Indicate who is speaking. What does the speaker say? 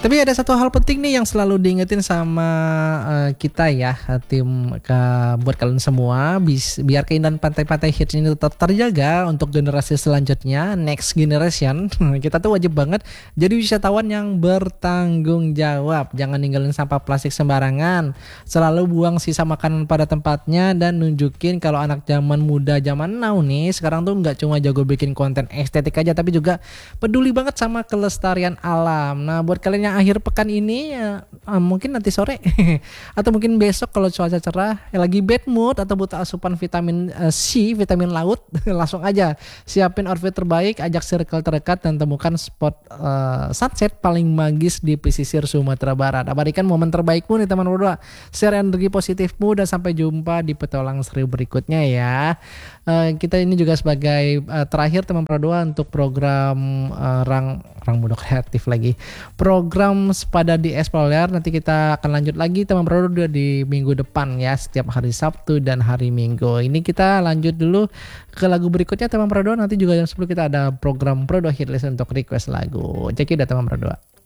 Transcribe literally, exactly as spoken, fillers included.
Speaker 1: Tapi ada satu hal penting nih yang selalu diingetin sama uh, kita ya, tim ke buat kalian semua, bis, biar keindahan pantai-pantai hits ini tetap terjaga untuk generasi selanjutnya, next generation. Kita tuh wajib banget jadi wisatawan yang bertanggung jawab. Jangan ninggalin sampah plastik sembarangan. Selalu buang sisa makanan pada tempatnya dan nunjukin kalau anak zaman muda zaman now nih sekarang tuh nggak cuma jago bikin konten estetik aja, tapi juga peduli banget sama kelestarian alam. Nah, buat kalian yang akhir pekan ini ya, uh, mungkin nanti sore atau mungkin besok kalau cuaca cerah, ya lagi bad mood atau butuh asupan vitamin uh, C, vitamin laut, langsung aja siapin outfit terbaik, ajak circle terdekat dan temukan spot uh, sunset paling magis di pesisir Sumatera Barat. Abadikan momen terbaikmu nih teman berdua. Share energi positifmu dan sampai jumpa di petualang seru berikutnya ya. Uh, kita ini juga sebagai uh, terakhir teman berdua untuk program uh, rang rang muda kreatif lagi. Program Sepada di Explorer nanti kita akan lanjut lagi teman berdua di minggu depan ya, setiap hari Sabtu dan hari Minggu. Ini kita lanjut dulu ke lagu berikutnya teman berdua, nanti juga jam sepuluh kita ada program Berdua Hitlist untuk request lagu. Cek udah teman berdua.